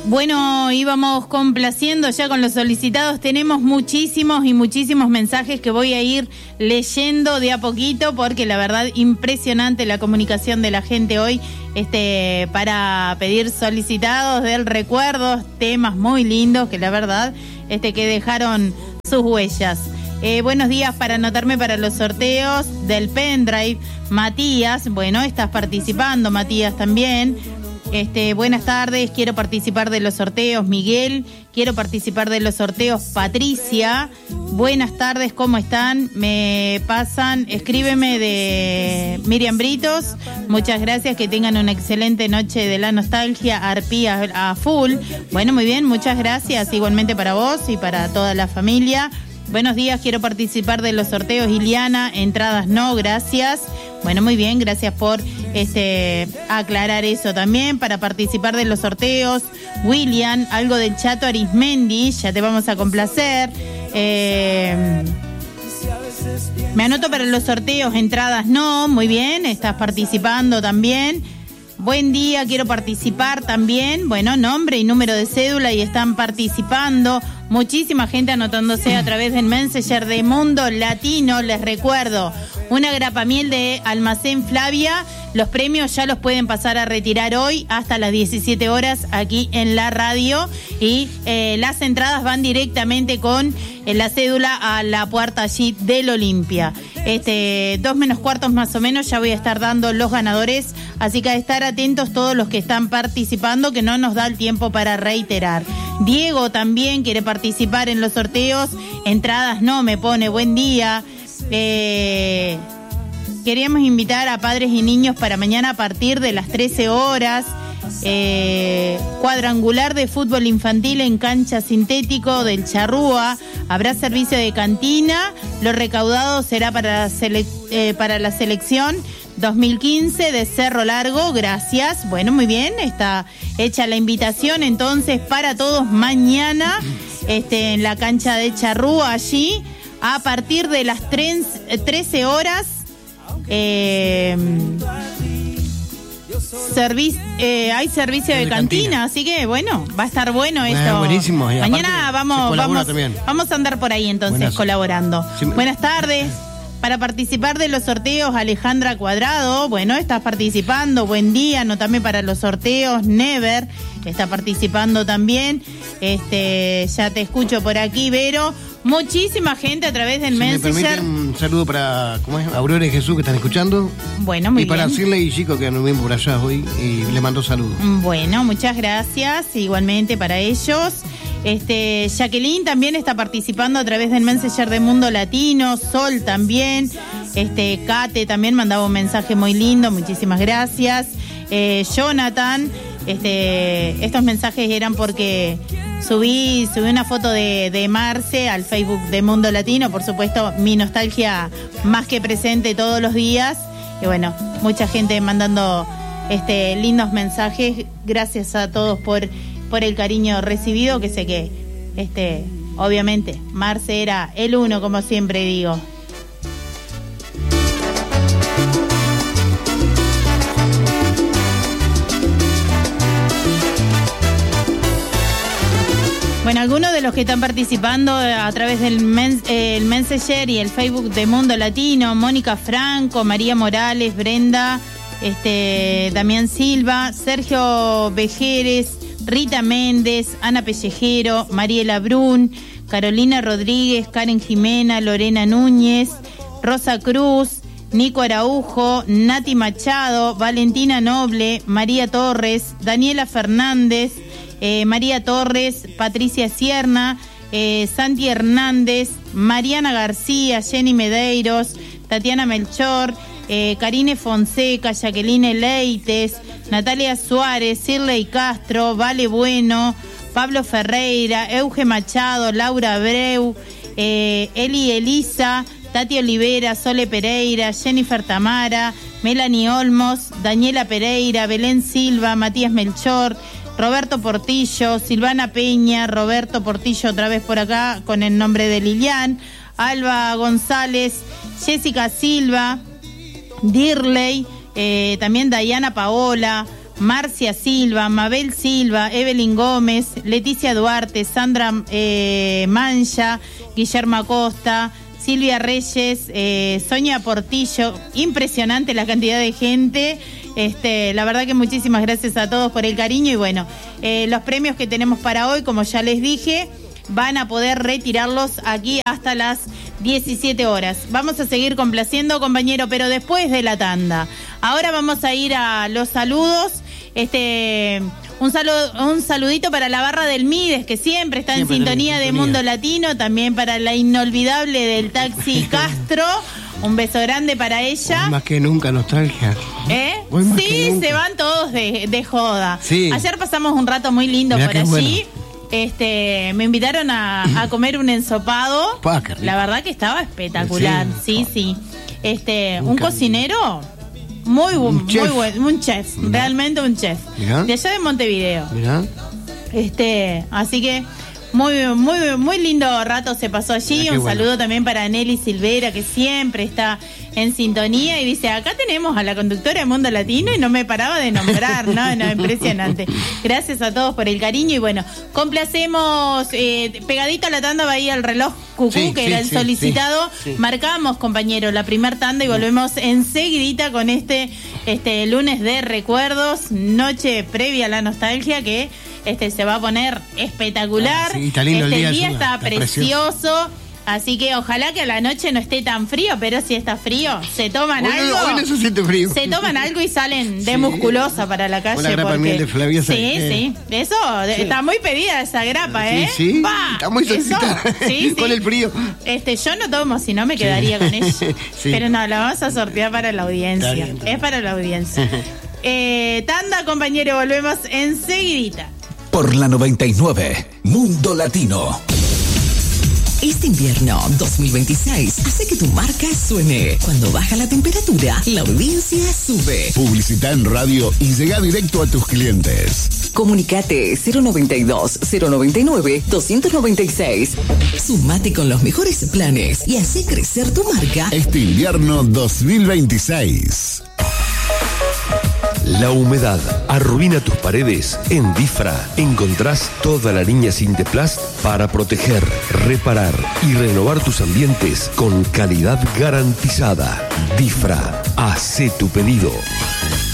Bueno, íbamos complaciendo ya con los solicitados. Tenemos muchísimos mensajes que voy a ir leyendo de a poquito porque la verdad impresionante la comunicación de la gente hoy para pedir solicitados del recuerdo, temas muy lindos que la verdad que dejaron sus huellas. Buenos días, para anotarme para los sorteos del pendrive. Matías, bueno, estás participando, Matías también. Buenas tardes, quiero participar de los sorteos. Miguel, quiero participar de los sorteos. Patricia, buenas tardes, ¿cómo están? Me pasan, escríbeme de Miriam Britos. Muchas gracias, que tengan una excelente noche de la nostalgia. Arpía a full. Bueno, muy bien, muchas gracias. Igualmente para vos y para toda la familia. Buenos días, quiero participar de los sorteos. Iliana, entradas no, gracias. Bueno, muy bien, gracias por aclarar eso también. Para participar de los sorteos, William, algo del Chato Arismendi, ya te vamos a complacer. Me anoto para los sorteos, entradas no, muy bien, estás participando también. Buen día, quiero participar también. Bueno, nombre y número de cédula y están participando. Muchísima gente anotándose a través del Messenger de Mundo Latino. Les recuerdo, una grapamiel de Almacén Flavia. Los premios ya los pueden pasar a retirar hoy hasta las 17 horas aquí en la radio. Y las entradas van directamente con la cédula a la puerta allí del Olimpia. 2:45 más o menos ya voy a estar dando los ganadores. Así que a estar atentos todos los que están participando, que no nos da el tiempo para reiterar. Diego también quiere participar en los sorteos. Entradas no, me pone buen día. Queríamos invitar a padres y niños para mañana a partir de las 13 horas. Cuadrangular de fútbol infantil en cancha sintético del Charrúa. Habrá servicio de cantina. Lo recaudado será para la selección 2015 de Cerro Largo. Gracias. Bueno, muy bien. Está hecha la invitación entonces para todos mañana en la cancha de Charrúa allí a partir de las 13 horas. Hay servicio de cantina, así que bueno, va a estar bueno esto. Buenísimo. Mañana vamos a andar por ahí entonces. Buenas. Colaborando. Sí. Buenas tardes. Para participar de los sorteos, Alejandra Cuadrado, bueno, estás participando, buen día, anotame para los sorteos. Never está participando también. Ya te escucho por aquí, Vero. Muchísima gente a través del Messenger. Me permiten un saludo para Aurora y Jesús, que están escuchando. Bueno, muy bien. Y para Cirle y Chico, que nos ven por allá hoy, y le mando saludos. Bueno, muchas gracias, igualmente para ellos. Jacqueline también está participando a través del Messenger de Mundo Latino. Sol también. Kate también mandaba un mensaje muy lindo, muchísimas gracias. Jonathan, estos mensajes eran porque subí una foto de Marce al Facebook de Mundo Latino, por supuesto, mi nostalgia más que presente todos los días. Y bueno, mucha gente mandando lindos mensajes. Gracias a todos por el cariño recibido, que sé que obviamente Marce era el uno, como siempre digo. Bueno, algunos de los que están participando a través del el Messenger y el Facebook de Mundo Latino: Mónica Franco, María Morales, Brenda, Damián Silva, Sergio Vejeres, Rita Méndez, Ana Pellejero, Mariela Brun, Carolina Rodríguez, Karen Jimena, Lorena Núñez, Rosa Cruz, Nico Araujo, Nati Machado, Valentina Noble, María Torres, Daniela Fernández, María Torres, Patricia Cierna, Santi Hernández, Mariana García, Jenny Medeiros, Tatiana Melchor, Karine Fonseca, Jacqueline Leites, Natalia Suárez, Cirley Castro, Vale Bueno, Pablo Ferreira, Euge Machado, Laura Abreu, Eli Elisa, Tati Olivera, Sole Pereira, Jennifer Tamara, Melanie Olmos, Daniela Pereira, Belén Silva, Matías Melchor, Roberto Portillo, Silvana Peña, Roberto Portillo otra vez por acá con el nombre de Lilian, Alba González, Jessica Silva, Dirley, también Dayana Paola, Marcia Silva, Mabel Silva, Evelyn Gómez, Leticia Duarte, Sandra Mancha, Guillermo Acosta, Silvia Reyes, Sonia Portillo. Impresionante la cantidad de gente. La verdad que muchísimas gracias a todos por el cariño. Y bueno, los premios que tenemos para hoy, como ya les dije, van a poder retirarlos aquí hasta las 17 horas. Vamos a seguir complaciendo, compañero, pero después de la tanda. Ahora vamos a ir a los saludos. Un saludito para la barra del Mides, que siempre está en sintonía de Mundo Latino. También para la inolvidable del Taxi Castro. Un beso grande para ella. Hoy más que nunca, nostalgia. Sí, se van todos de joda. Sí. Ayer pasamos un rato muy lindo por allí. Bueno. Me invitaron a comer un ensopado. La verdad que estaba espectacular. Sí. Un cocinero muy bueno, un chef, realmente un chef. Mirá. De allá de Montevideo. Mirá. Así que muy lindo rato se pasó allí. Mirá, un saludo también para Nelly Silvera, que siempre está en sintonía y dice, acá tenemos a la conductora de Mundo Latino, y no me paraba de nombrar, no, impresionante. Gracias a todos por el cariño. Y bueno, complacemos, pegadito a la tanda va ahí el reloj cucú, que era el solicitado. Sí. Marcamos, compañero, la primer tanda y volvemos enseguidita con este lunes de recuerdos, noche previa a la nostalgia, que se va a poner espectacular. Está lindo el día está precioso. Así que ojalá que a la noche no esté tan frío, pero si está frío, se toman algo. Hoy no se siente frío. Se toman algo y salen de musculosa para la calle. Una grapa miel de Flavia. Sí. Eso, está muy pedida esa grapa, ¿eh? Sí. Está muy solicitada. Sí. Con el frío. Yo no tomo, si no me quedaría con ella. Pero no, la vamos a sortear para la audiencia. Está bien. Es para la audiencia. Tanda, compañero, volvemos enseguidita. Por la 99, Mundo Latino. Este invierno 2026 hace que tu marca suene. Cuando baja la temperatura, la audiencia sube. Publicita en radio y llega directo a tus clientes. Comunicate 092-099-296. Sumate con los mejores planes y hace crecer tu marca. Este invierno 2026. La humedad arruina tus paredes. En Difra encontrás toda la línea Sinteplast para proteger, reparar y renovar tus ambientes con calidad garantizada. Difra, hacé tu pedido.